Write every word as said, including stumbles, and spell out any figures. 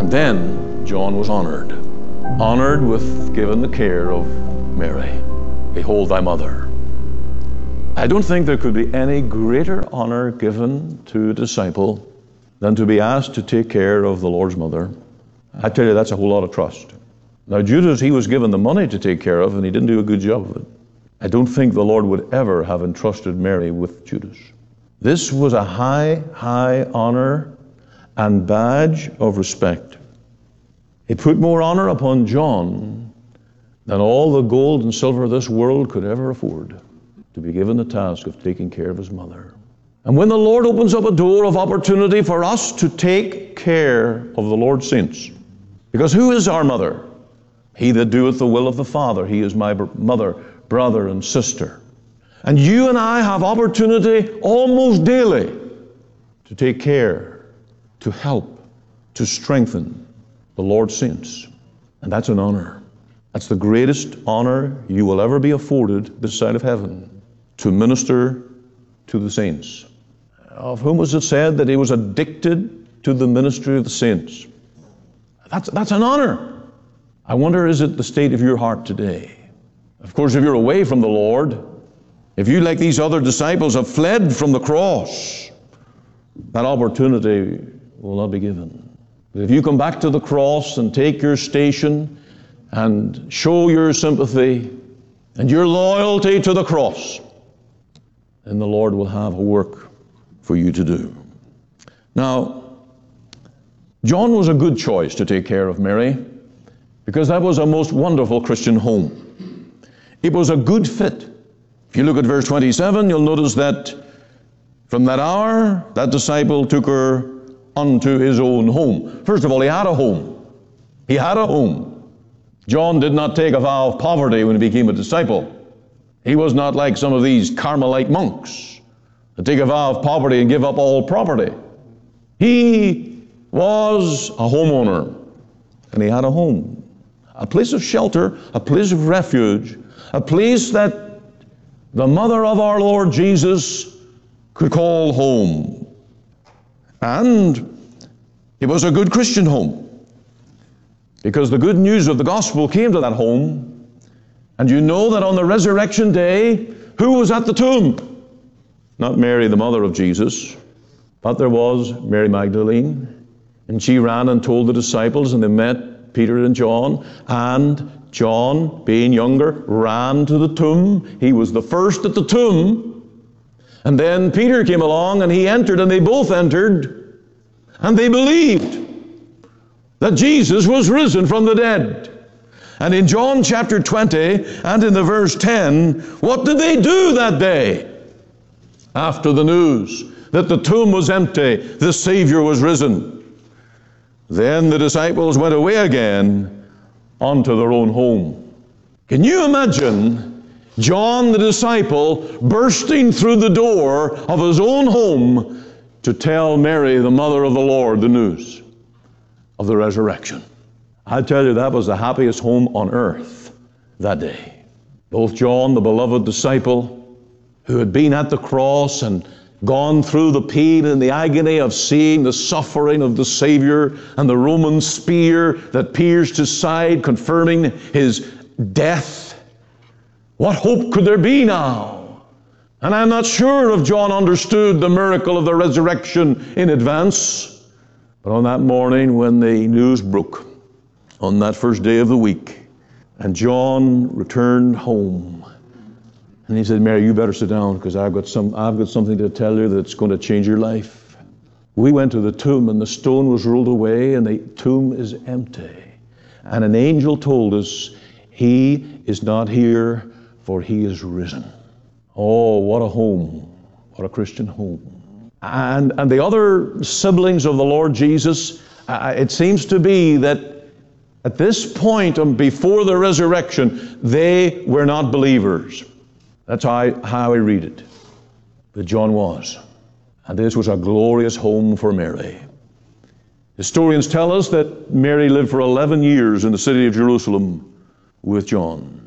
And then John was honored. Honored with giving the care of Mary. Behold thy mother. I don't think there could be any greater honor given to a disciple than to be asked to take care of the Lord's mother. I tell you, that's a whole lot of trust. Now, Judas, he was given the money to take care of, and he didn't do a good job of it. I don't think the Lord would ever have entrusted Mary with Judas. This was a high, high honor and badge of respect. It put more honor upon John than all the gold and silver this world could ever afford, to be given the task of taking care of his mother. And when the Lord opens up a door of opportunity for us to take care of the Lord's saints, because who is our mother? He that doeth the will of the Father. He is my mother, brother, and sister. And you and I have opportunity almost daily to take care, to help, to strengthen the Lord's saints. And that's an honor. That's the greatest honor you will ever be afforded this side of heaven, to minister to the saints. Of whom was it said that he was addicted to the ministry of the saints? That's, that's an honor. I wonder, is it the state of your heart today? Of course, if you're away from the Lord, if you, like these other disciples, have fled from the cross, that opportunity will not be given. But if you come back to the cross and take your station and show your sympathy and your loyalty to the cross, then the Lord will have a work for you to do. Now, John was a good choice to take care of Mary, because that was a most wonderful Christian home. It was a good fit. If you look at verse twenty-seven, you'll notice that from that hour, that disciple took her unto his own home. First of all, he had a home. He had a home. John did not take a vow of poverty when he became a disciple. He was not like some of these Carmelite monks that take a vow of poverty and give up all property. He was a homeowner, and he had a home. A place of shelter, a place of refuge, a place that the mother of our Lord Jesus could call home. And it was a good Christian home, because the good news of the gospel came to that home. And you know that on the resurrection day, who was at the tomb? Not Mary, the mother of Jesus, but there was Mary Magdalene. And she ran and told the disciples, and they met Peter and John, and John, being younger, ran to the tomb. He was the first at the tomb. And then Peter came along, and he entered, and they both entered, and they believed that Jesus was risen from the dead. And in John chapter twenty, and in the verse ten, what did they do that day? After the news that the tomb was empty, the Savior was risen. Then the disciples went away again unto their own home. Can you imagine John the disciple bursting through the door of his own home to tell Mary, the mother of the Lord, the news of the resurrection? I tell you, that was the happiest home on earth that day. Both John, the beloved disciple, who had been at the cross and gone through the pain and the agony of seeing the suffering of the Savior and the Roman spear that pierced his side, confirming his death. What hope could there be now? And I'm not sure if John understood the miracle of the resurrection in advance. But on that morning when the news broke, on that first day of the week, and John returned home, and he said, Mary, you better sit down, because I've got some, I've got something to tell you that's going to change your life. We went to the tomb, and the stone was rolled away, and the tomb is empty. And an angel told us, he is not here, for he is risen. Oh, what a home. What a Christian home. And, and the other siblings of the Lord Jesus, uh, it seems to be that at this point, and before the resurrection, they were not believers. That's how I, how I read it. But John was. And this was a glorious home for Mary. Historians tell us that Mary lived for eleven years in the city of Jerusalem with John.